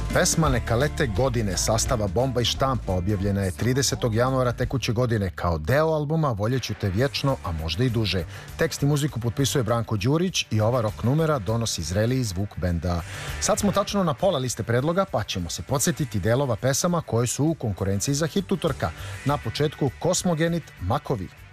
Pesma Neka lete godine sastava Bomba i štampa objavljena je 30. januara tekuće godine kao deo albuma Voljeću te vječno, a možda i duže. Tekst i muziku potpisuje Branko Đurić i ova rock numera donosi zreliji zvuk benda. Sad smo tačno na pola liste predloga, pa ćemo se podsjetiti delova pesama koje su u konkurenciji za hit utorka. Na početku Kosmogenit, Makovi.